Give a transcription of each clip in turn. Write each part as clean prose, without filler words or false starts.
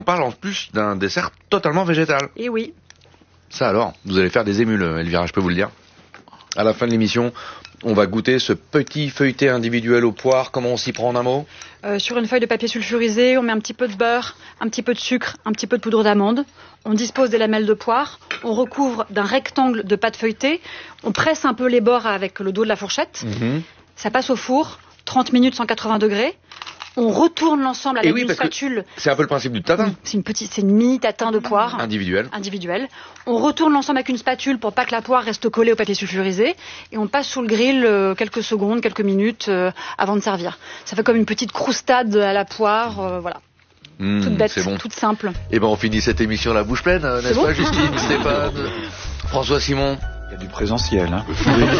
On parle en plus d'un dessert totalement végétal. Et oui. Ça alors, vous allez faire des émules, Elvira, je peux vous le dire. À la fin de l'émission, on va goûter ce petit feuilleté individuel aux poires. Comment on s'y prend en un mot ? Sur une feuille de papier sulfurisé, on met un petit peu de beurre, un petit peu de sucre, un petit peu de poudre d'amande. On dispose des lamelles de poire. On recouvre d'un rectangle de pâte feuilletée. On presse un peu les bords avec le dos de la fourchette. Ça passe au four, 30 minutes 180 degrés. On retourne l'ensemble avec une spatule. C'est un peu le principe du tatin. C'est une mini tatin de poire. Individuel. On retourne l'ensemble avec une spatule pour pas que la poire reste collée au papier sulfurisé. Et on passe sous le grill quelques secondes, quelques minutes avant de servir. Ça fait comme une petite croustade à la poire, voilà. Toute bête, bon. toute simple. Et ben on finit cette émission la bouche pleine, n'est-ce pas, Justine, Stéphane, François Simon? Il y a du présentiel, hein.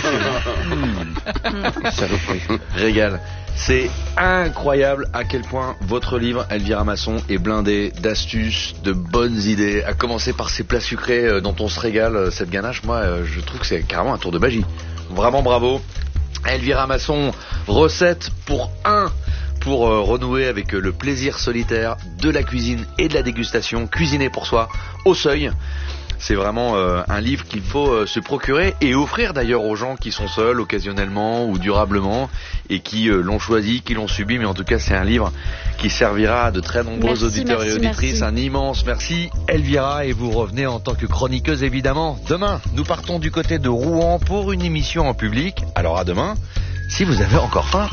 Régal. C'est incroyable à quel point votre livre, Elvira Masson, est blindé d'astuces, de bonnes idées, à commencer par ces plats sucrés dont on se régale, cette ganache. Moi, je trouve que c'est carrément un tour de magie. Vraiment bravo. Elvira Masson, recette pour renouer avec le plaisir solitaire de la cuisine et de la dégustation. Cuisiner pour soi, au seuil. C'est vraiment un livre qu'il faut se procurer et offrir d'ailleurs aux gens qui sont seuls occasionnellement ou durablement et qui l'ont choisi, qui l'ont subi. Mais en tout cas, c'est un livre qui servira à de très nombreux auditeurs et auditrices. Un immense merci, Elvira. Et vous revenez en tant que chroniqueuse, évidemment. Demain, nous partons du côté de Rouen pour une émission en public. Alors à demain, si vous avez encore faim.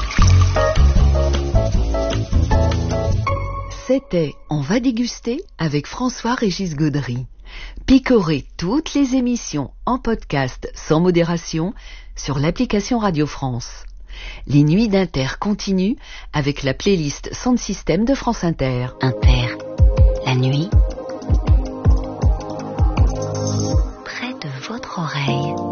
C'était On va déguster avec François-Régis Gaudry. Picorez toutes les émissions en podcast sans modération sur l'application Radio France. Les nuits d'Inter continuent avec la playlist Sound System de France Inter. Inter, la nuit, près de votre oreille.